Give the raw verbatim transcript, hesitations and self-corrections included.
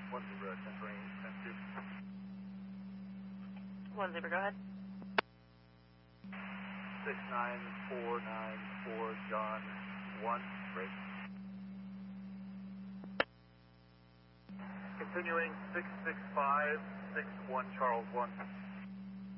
One Zebra, ten twenty, ten two. One Zebra, go ahead. Six nine four nine four John one, break. Continuing six six five six one Charles one.